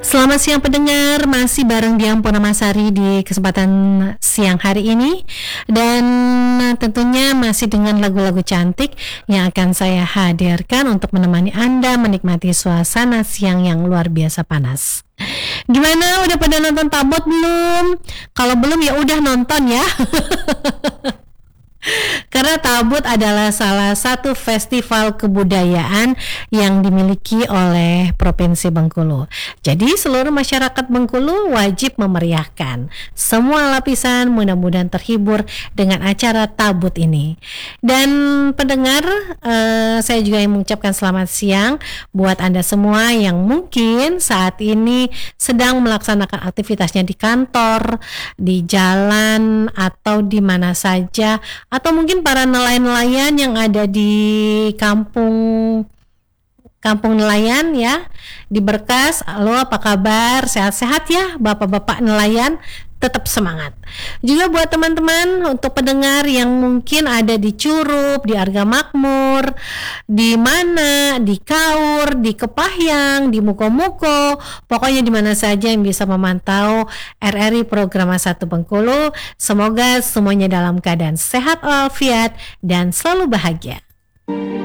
Selamat siang pendengar, masih bareng Dian Purnamasari di kesempatan siang hari ini. Dan tentunya masih dengan lagu-lagu cantik yang akan saya hadirkan untuk menemani Anda menikmati suasana siang yang luar biasa panas. Gimana, udah pada nonton Tabot belum? Kalau belum ya udah nonton ya. Karena Tabut adalah salah satu festival kebudayaan yang dimiliki oleh Provinsi Bengkulu. Jadi seluruh masyarakat Bengkulu wajib memeriahkan. Semua lapisan mudah-mudahan terhibur dengan acara Tabut ini. Dan pendengar, saya juga ingin mengucapkan selamat siang buat Anda semua yang mungkin saat ini sedang melaksanakan aktivitasnya di kantor, di jalan, atau di mana saja, atau mungkin para nelayan-nelayan yang ada di kampung nelayan ya, di Berkas. Halo, apa kabar? Sehat-sehat ya Bapak-bapak nelayan? Tetap semangat. Juga buat teman-teman untuk pendengar yang mungkin ada di Curup, di Arga Makmur, di mana, di Kaur, di Kepahyang, di Muko-Muko, pokoknya di mana saja yang bisa memantau RRI Program 1 Bengkulu. Semoga semuanya dalam keadaan sehat walafiat dan selalu bahagia.